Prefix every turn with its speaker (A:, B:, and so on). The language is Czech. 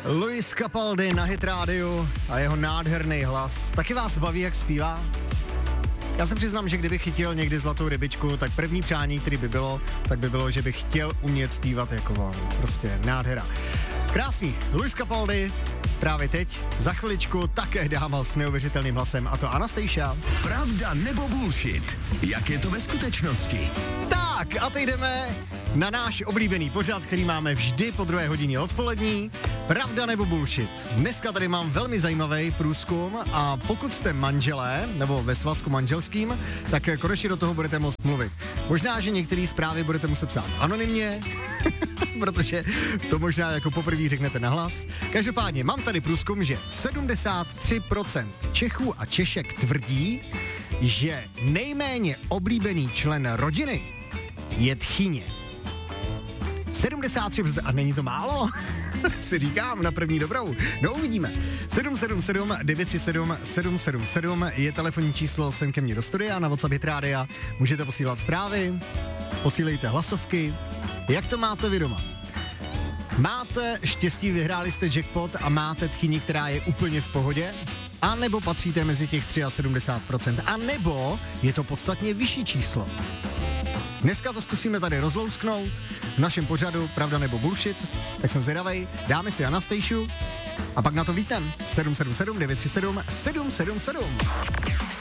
A: Luis Capaldi na Hit rádiu a jeho nádherný hlas. Taky vás baví, jak zpívá? Já se přiznám, že kdybych chytil někdy zlatou rybičku, tak první přání, který by bylo, tak by bylo, že bych chtěl umět zpívat jako on. Prostě nádhera. Krásný. Luis Capaldi právě teď, za chviličku také dáma s neuvěřitelným hlasem, a to Anastasia.
B: Pravda nebo bullshit? Jak je to ve skutečnosti?
A: Tak a teď jdeme na náš oblíbený pořad, který máme vždy po 2 hodině odpolední. Pravda nebo bullshit? Dneska tady mám velmi zajímavý průzkum a pokud jste manželé, nebo ve svazku manželským, tak konečně do toho budete moct mluvit. Možná, že některé zprávy budete muset psát anonymně, protože to možná jako poprvé řeknete nahlas. Každopádně mám tady průzkum, že 73% Čechů a Češek tvrdí, že nejméně oblíbený člen rodiny je tchyně. 73%, a není to málo? Si říkám na první dobrou. No uvidíme. 777 937 777 je telefonní číslo sem ke mně do studia na WhatsApp Hit Rádia. Můžete posílat zprávy, posílejte hlasovky. Jak to máte vy doma? Máte štěstí, vyhráli jste jackpot a máte tchyni, která je úplně v pohodě? A nebo patříte mezi těch 73%? A nebo je to podstatně vyšší číslo? Dneska to zkusíme tady rozlousknout v našem pořadu Pravda nebo bullshit, tak jsem zvědavej, dáme si Anastasiu a pak na to vítem 777 937 777.